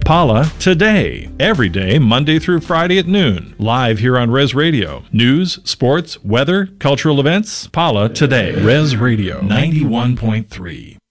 Pala Today, every day, Monday through Friday at noon, live here on Res Radio. News, sports, weather, cultural events, Pala Today. Res Radio 91.3.